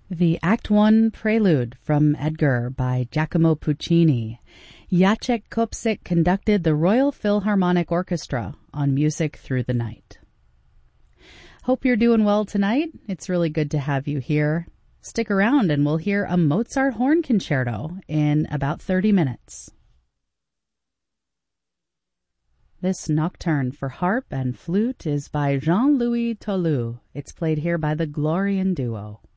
The Act One Prelude from Edgar by Giacomo Puccini. Jacek Kopsik conducted the Royal Philharmonic Orchestra on Music Through the Night. Hope you're doing well tonight. It's really good to have you here. Stick around and we'll hear a Mozart horn concerto in about 30 minutes. This nocturne for harp and flute is by Jean-Louis Tolu. It's played here by the Glorian Duo.